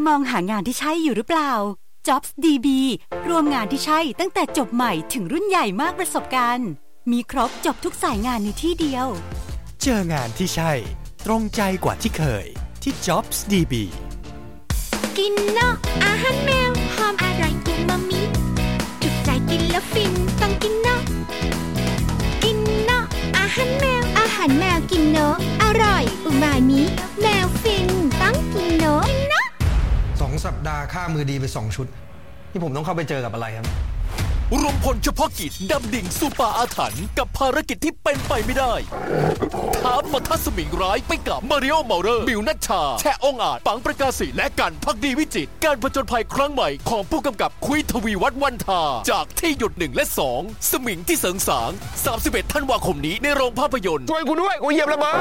มองหางานที่ใช่อยู่หรือเปล่า Jobs DB รวมงานที่ใช่ตั้งแต่จบใหม่ถึงรุ่นใหญ่มากประสบการณ์มีครบจบทุกสายงานในที่เดียวเจองานที่ใช่ตรงใจกว่าที่เคยที่ Jobs DB กินเนาะอาหารแมวหอมอร่อยอูมามิจุดใจกินแล้วฟินต้องกินเนาะกินเนาะอาหารแมวกินเนาะอร่อยอูมามิแมวฟินต้องกินเนาะ 2 สัปดาห์ค่ามือดีไป2 ชุดนี่ผมต้องเข้าไปเจอกับอะไรครับรวมพลเฉพาะกิจดำดิ่งสู่ป่าอาถรรพ์กับภารกิจที่เป็นไปไม่ได้ท้าปะทะสมิงร้ายไปกับมาริโอเมาเลอร์บิวนัชชาแช่องอาจปังประกาศิและกันภักดีวิจิตรการผจญภัยครั้งใหม่ของผู้กำกับคุยทวีวัฒน์วันทาจากที่หยุด1และ2สมิงที่เสริงสาง31 ธันวาคมนี้ในโรงภาพยนตร์ช่วยกูด้วยกูเหยียบระเบิด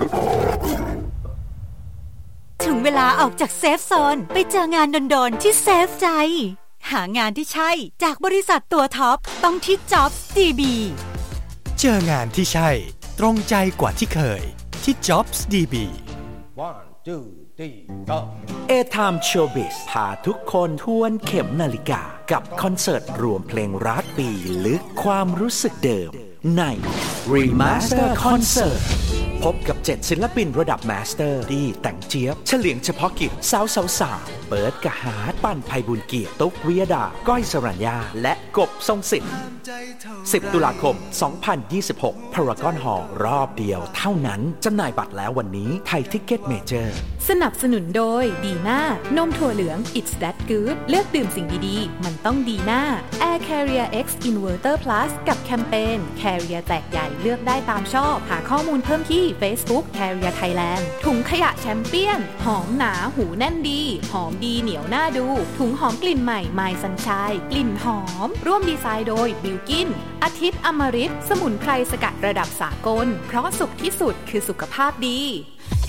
ถึงเวลาออกจากเซฟโซนไปเจองานโดนๆที่เซฟใจหางานที่ใช่จากบริษัทตัวท็อปต้องที่ Jobs DB เจองานที่ใช่ตรงใจกว่าที่เคยที่ Jobs DB 1 2 3 go A-Time Showbiz พาทุกคนทวนเข็มนาฬิกากับคอนเสิร์ตรวมเพลงรักปีลึกความรู้สึกเดิมใน Remaster Concert พบกับ7ศิลปินระดับมาสเตอร์ดีแต่งเจี๊ยบเฉลียงเฉพาะกิจสาวเปิดกะหาปั้นไพบุญเกียรติตุ๊กวิยดาก้อยสรัญญาและกบทรงสิทธิ์10 ตุลาคม 2026 Paragon Hall รอบเดียวเท่านั้นจำหน่ายบัตรแล้ววันนี้ไทยทิกเก็ตเมเจอร์สนับสนุนโดยดีน่านมถั่วเหลือง It's That Good เลือกดื่มสิ่งดีๆมันต้องดีน่า Air Carrier X Inverter Plus กับแคมเปญ Carrier แจกใหญ่เลือกได้ตามชอบหาข้อมูลเพิ่มที่ Facebook Carrier Thailand ถุงขยะแชมเปี้ยนหอมหนาหูแน่นดีหอมดีเหนียวน่าดูถุงหอมกลิ่นใหม่ My Sunshine กลิ่นหอมร่วมดีไซน์โดยบิลกินอาทิตย์อมฤตสมุนไพรสกัดระดับสากลเพราะสุขที่สุดคือสุขภาพดี